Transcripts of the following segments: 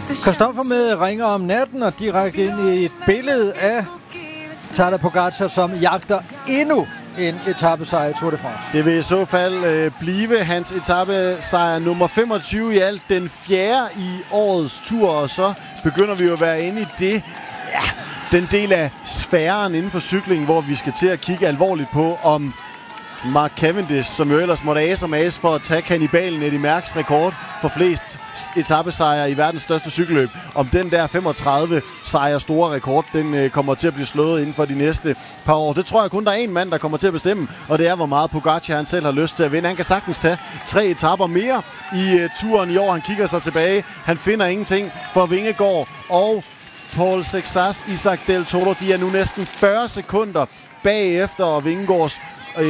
Christoffer med ringer om natten og direkte ind i et billede af Tadej Pogačar, som jagter endnu en etapesejr i Tour de France. Det vil i så fald blive hans etapesejr nummer 25 i alt, den 4. i årets tur, og så begynder vi jo at være inde i det, den del af sfæren inden for cykling, hvor vi skal til at kigge alvorligt på, om Mark Cavendish, som jo ellers måtte ase for at tage kannibalen Eddy Merckx rekord for flest etapesejre i verdens største cykelløb, om den der 35 sejre store rekord, den kommer til at blive slået inden for de næste par år. Det tror jeg kun, der er en mand, der kommer til at bestemme, og det er, hvor meget Pogačar han selv har lyst til at vinde. Han kan sagtens tage 3 etaper mere i turen i år. Han kigger sig tilbage. Han finder ingenting for Vingegaard og Paul Sexas, Isaac Del Toro. De er nu næsten 40 sekunder bagefter, og Vingegaards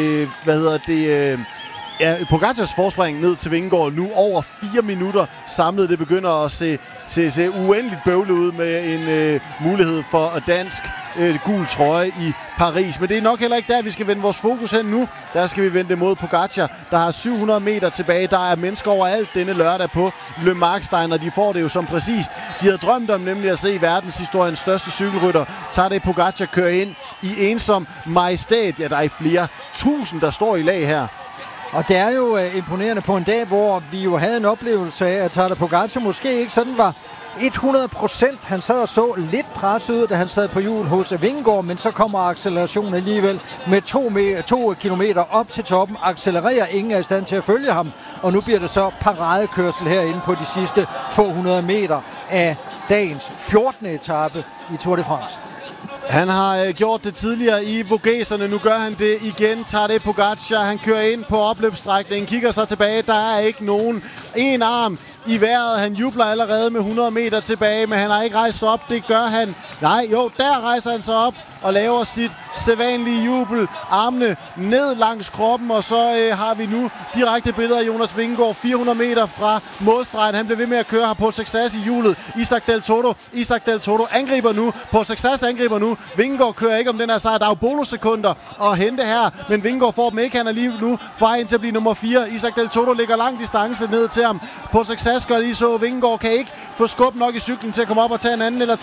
Pogacars forspring ned til Vingegaard nu over 4 minutter samlet. Det begynder at se uendeligt bøvlet ud med en mulighed for dansk gul trøje i Paris. Men det er nok heller ikke der, vi skal vende vores fokus hen nu. Der skal vi vende det mod Pogačar, der har 700 meter tilbage. Der er mennesker overalt denne lørdag på Le Markstein, og de får det jo som præcist. De havde drømt om nemlig at se verdenshistoriens største cykelrytter, Tadej Pogačar, køre ind i ensom majestæt. Ja, der er flere tusind, der står i lag her. Og det er jo imponerende på en dag, hvor vi jo havde en oplevelse af, at Tadej Pogačar måske ikke sådan var 100%. Han sad og så lidt presset ud, da han sad på hjul hos Vingegaard, men så kommer accelerationen alligevel med 2 kilometer op til toppen. Accelererer, ingen er i stand til at følge ham, og nu bliver det så paradekørsel herinde på de sidste få 100 meter af dagens 14. etape i Tour de France. Han har gjort det tidligere i Vogeserne, nu gør han det igen. Tadej Pogačar, han kører ind på opløbsstrækningen, kigger sig tilbage, der er ikke nogen. En arm i vejret, han jubler allerede med 100 meter tilbage, men han har ikke rejst sig op, det gør han. Nej, jo, der rejser han sig op og laver sit sædvanlige jubel. Armene ned langs kroppen, og så har vi nu direkte billeder af Jonas Vingegaard 400 meter fra målstregen. Han bliver ved med at køre her på Sexas i hjulet. Isaac Del Toro angriber nu. På Sexas angriber nu. Vingegaard kører ikke om den her sejr. Der er jo bonussekunder at hente her, men Vingegaard får dem ikke. Han er lige nu på vej ind til at blive nummer 4. Isaac Del Toro lægger lang distance ned til ham. På Sexas gør lige så. Vingegaard kan ikke få skub nok i cyklen til at komme op og tage en anden eller